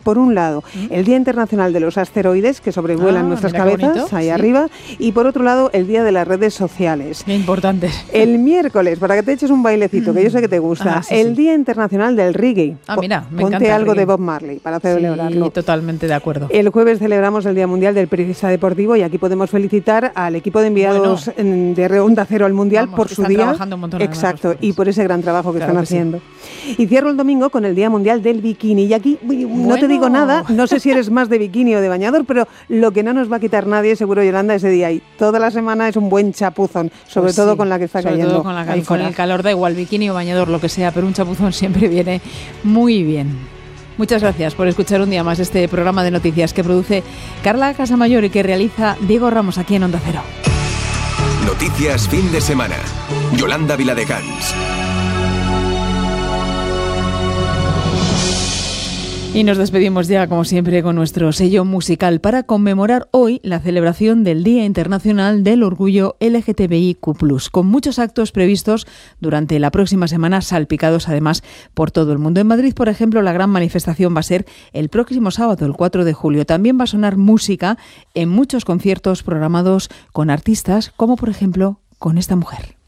por un lado, el Día Internacional de los Asteroides, que sobrevuelan nuestras cabezas, ahí arriba, y por otro lado, el Día de las Redes Sociales. Qué importante. El miércoles, para que te eches un bailecito, que yo sé que te gusta, el Día Internacional del Reggae. Mira, me Ponte encanta algo el de Bob Marley para celebrarlo. Sí, totalmente de acuerdo. El jueves celebramos el Día Mundial del Periodista Deportivo y aquí podemos felicitar al equipo de enviados de Onda Cero al Mundial por su día. Trabajando un montón. Exacto, y por ese gran trabajo que están haciendo. Sí. Y cierro el domingo con el Día Mundial del Bikini. Y aquí no te digo nada, no sé si eres más de bikini o de bañador, pero lo que no nos va a quitar nadie, seguro, Yolanda, ese día. Y toda la semana es un buen chapuzón, sobre todo con la que está cayendo. Sobre todo con el calor, da igual, bikini o bañador, lo que sea, pero un chapuzón siempre viene muy bien. Muchas gracias por escuchar un día más este programa de noticias que produce Carla Casamayor y que realiza Diego Ramos aquí en Onda Cero. Noticias fin de semana. Yolanda Viladecans. Y nos despedimos ya, como siempre, con nuestro sello musical para conmemorar hoy la celebración del Día Internacional del Orgullo LGTBIQ+, con muchos actos previstos durante la próxima semana, salpicados además por todo el mundo. En Madrid, por ejemplo, la gran manifestación va a ser el próximo sábado, el 4 de julio. También va a sonar música en muchos conciertos programados con artistas, como por ejemplo con esta mujer.